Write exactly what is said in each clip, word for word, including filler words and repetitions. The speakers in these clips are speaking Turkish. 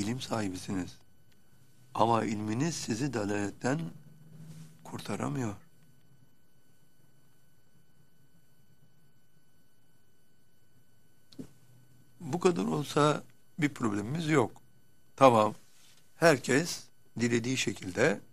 ilim sahibisiniz. Ama ilminiz sizi dalaletten kurtaramıyor. Bu kadar olsa bir problemimiz yok. Tamam, herkes dilediği şekilde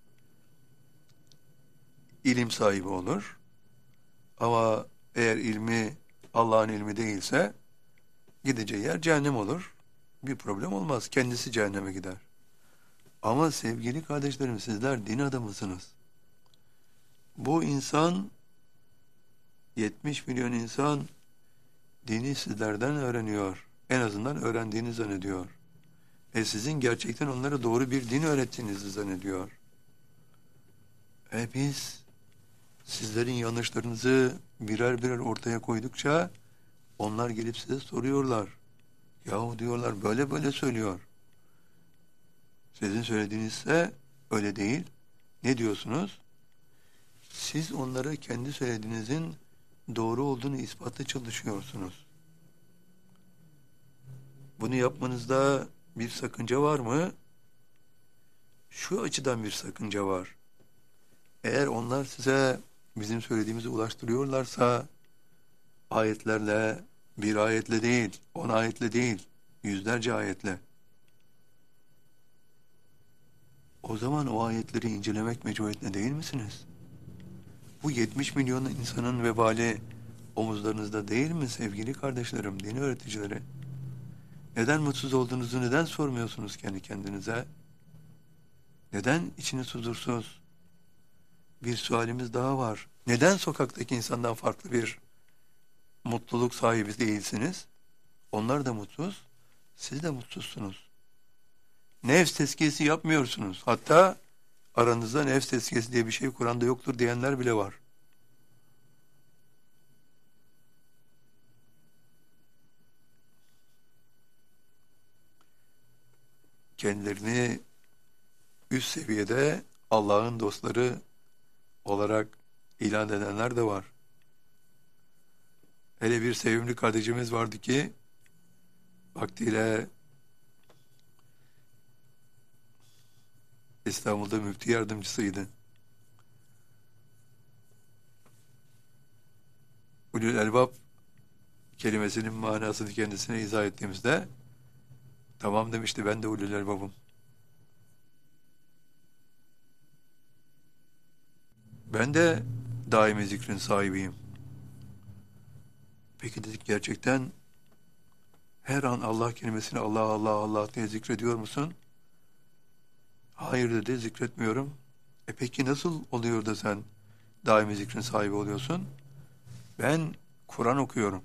ilim sahibi olur. Ama eğer ilmi Allah'ın ilmi değilse gideceği yer cehennem olur. Bir problem olmaz. Kendisi cehenneme gider. Ama sevgili kardeşlerim, sizler din adamısınız. Bu insan, yetmiş milyon insan dini sizlerden öğreniyor. En azından öğrendiğini zannediyor. E sizin gerçekten onlara doğru bir din öğrettiğinizi zannediyor. E biz sizlerin yanlışlarınızı birer birer ortaya koydukça onlar gelip size soruyorlar. Yahu diyorlar, böyle böyle söylüyor. Sizin söylediğinizse öyle değil. Ne diyorsunuz? Siz onlara kendi söylediğinizin doğru olduğunu ispatla çalışıyorsunuz. Bunu yapmanızda bir sakınca var mı? Şu açıdan bir sakınca var. Eğer onlar size bizim söylediğimizi ulaştırıyorlarsa ayetlerle, bir ayetle değil, on ayetle değil, yüzlerce ayetle, o zaman o ayetleri incelemek mecburiyetinde değil misiniz? Bu yetmiş milyon insanın vebali omuzlarınızda değil mi sevgili kardeşlerim, din öğreticileri? Neden mutsuz olduğunuzu neden sormuyorsunuz kendi kendinize? Neden içiniz huzursuz? Bir sualimiz daha var. Neden sokaktaki insandan farklı bir mutluluk sahibi değilsiniz? Onlar da mutsuz, siz de mutsuzsunuz. Nefs tezkiyesi yapmıyorsunuz. Hatta aranızda nefs tezkiyesi diye bir şey Kur'an'da yoktur diyenler bile var. Kendilerini üst seviyede Allah'ın dostları olarak ilan edenler de var. Hele bir sevimli kardeşimiz vardı ki vaktiyle İstanbul'da müftü yardımcısıydı. Ulul Elbab kelimesinin manasını kendisine izah ettiğimizde tamam demişti, ben de Ulul Elbab'ım. Ben de daimi zikrin sahibiyim. Peki dedik, gerçekten her an Allah kelimesini Allah Allah Allah diye zikrediyor musun? Hayır dedi, zikretmiyorum. E peki nasıl oluyor da sen daimi zikrin sahibi oluyorsun? Ben Kur'an okuyorum.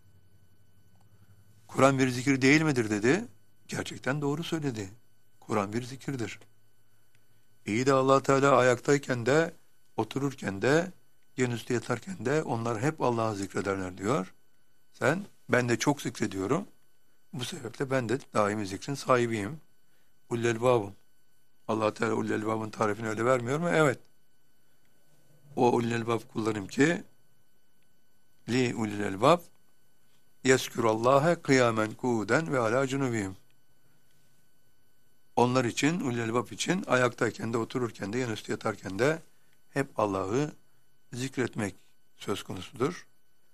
Kur'an bir zikir değil midir dedi. Gerçekten doğru söyledi. Kur'an bir zikirdir. İyi de Allah Teala ayaktayken de, otururken de, yan üstü yatarken de onlar hep Allah'ı zikrederler diyor. Sen, ben de çok zikrediyorum. Bu sebeple ben de daimi zikrin sahibiyim. Ulul Elbab'ım. Allah Teala Ulul Elbab'ın tarifini öyle vermiyor mu? Evet. O Ulul Elbab kullarım ki li Ulul Elbab yeskurallaha kıyamen kuuden ve ala cunubihim. Onlar için, Ulul Elbab için ayaktayken de, otururken de, yanüstü yatarken de hep Allah'ı zikretmek söz konusudur.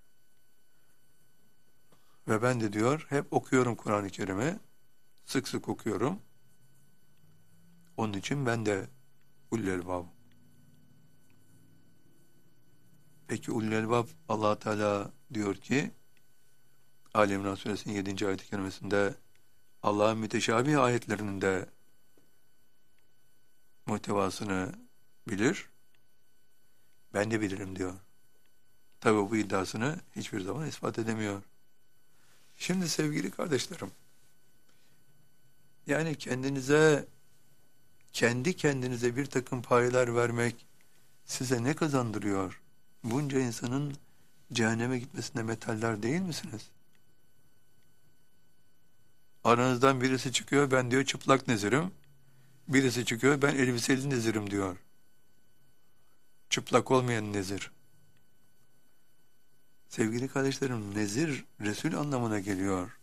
Ve ben de diyor, hep okuyorum Kur'an-ı Kerim'i, sık sık okuyorum. Onun için ben de Ulul Elbab. Peki Ulul Elbab, Allah Teala diyor ki Ali İmran Suresinin yedinci ayet-i kerimesinde Allah'ın müteşabih ayetlerinin de muhtevasını bilir. Ben de bilirim diyor. Tabi bu iddiasını hiçbir zaman ispat edemiyor. Şimdi sevgili kardeşlerim, yani kendinize, kendi kendinize bir takım payeler vermek size ne kazandırıyor? Bunca insanın cehenneme gitmesine metaller değil misiniz? Aranızdan birisi çıkıyor, ben diyor çıplak nezirim. Birisi çıkıyor, ben elbiseli nezirim diyor. Çıplak olmayan nezir. Sevgili kardeşlerim, nezir Resul anlamına geliyor.